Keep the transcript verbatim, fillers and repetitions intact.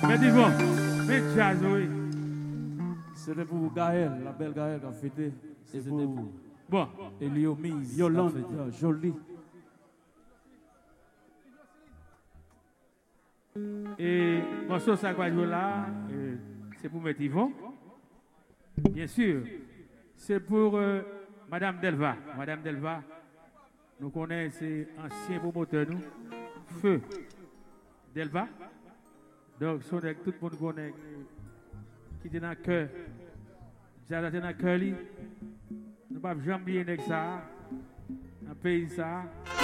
Mais dis-moi, mais jazz, oui. C'était pour Gaël, la belle Gaël qui a fêté. C'était pour Bon. Eliomise, Yolande, jolie. Et morceau ça va jouer là, c'est pour mettre Yvon. Bien sûr, c'est pour euh, Madame Delva. Madame Delva, nous connaissons, c'est ancien promoteur, nous. Feu Delva. Donc, tout le monde connaît qui est dans le cœur. Jazz est dans le cœur. Nous ne pouvons jamais oublier ça. Dans le pays ça.